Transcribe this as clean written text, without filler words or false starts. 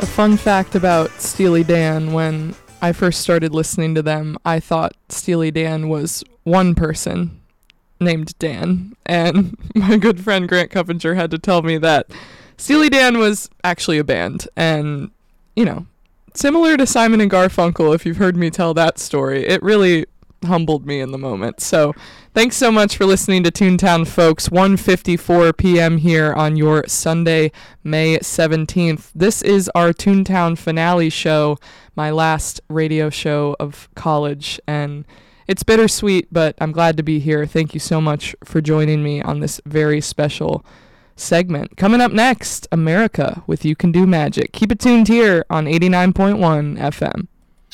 Fun fact about Steely Dan: when I first started listening to them, I thought Steely Dan was one person named Dan, and my good friend Grant Cuppinger had to tell me that Steely Dan was actually a band, and, you know, similar to Simon and Garfunkel, if you've heard me tell that story, it really humbled me in the moment. So thanks so much for listening to Toontown, folks. 1:54 p.m. here on your Sunday, May 17th. This is our Toontown finale show, my last radio show of college, and it's bittersweet, but I'm glad to be here. Thank you so much for joining me on this very special segment. Coming up next, America with You Can Do Magic. Keep it tuned here on 89.1 FM.